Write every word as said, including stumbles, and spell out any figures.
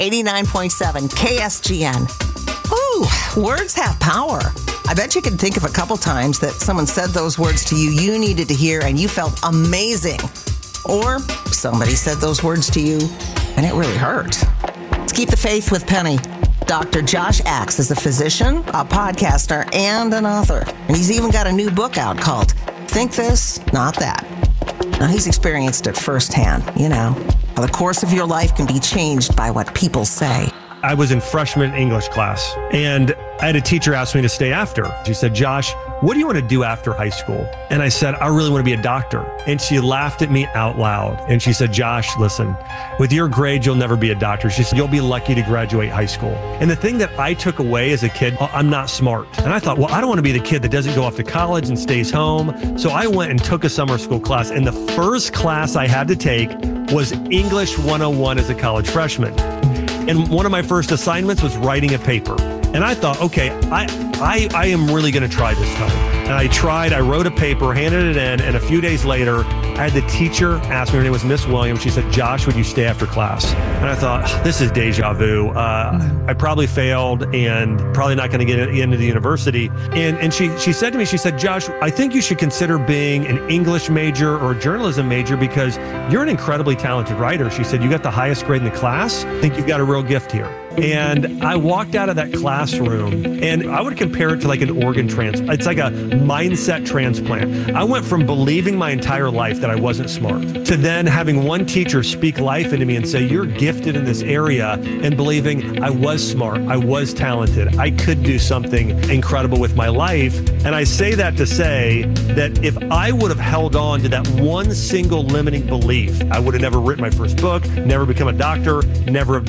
eighty-nine point seven K S G N. Ooh, words have power. I bet you can think of a couple times that someone said those words to you you needed to hear and you felt amazing. Or somebody said those words to you and it really hurt. Let's keep the faith with Penny. Doctor Josh Axe is a physician, a podcaster, and an author. And he's even got a new book out called Think This, Not That. Now, he's experienced it firsthand, you know, how the course of your life can be changed by what people say. I was in freshman English class, and I had a teacher ask me to stay after. She said, Josh, what do you want to do after high school? And I said, I really want to be a doctor. And she laughed at me out loud. And she said, Josh, listen, with your grades, you'll never be a doctor. She said, you'll be lucky to graduate high school. And the thing that I took away as a kid, I'm not smart. And I thought, well, I don't want to be the kid that doesn't go off to college and stays home. So I went and took a summer school class. And the first class I had to take was English one oh one as a college freshman. And one of my first assignments was writing a paper. And I thought, okay, I I, I am really going to try this time. And I tried, I wrote a paper, handed it in, and a few days later, I had the teacher ask me, her name was Miss Williams, she said, Josh, would you stay after class? And I thought, this is deja vu. Uh, I probably failed and probably not going to get into the university. And and she, she said to me, she said, Josh, I think you should consider being an English major or a journalism major because you're an incredibly talented writer. She said, you got the highest grade in the class. I think you've got a real gift here. And I walked out of that classroom and I would compare it to like an organ transplant. It's like a mindset transplant. I went from believing my entire life that I wasn't smart to then having one teacher speak life into me and say, you're gifted in this area, and believing I was smart. I was talented. I could do something incredible with my life. And I say that to say that if I would have held on to that one single limiting belief, I would have never written my first book, never become a doctor, never have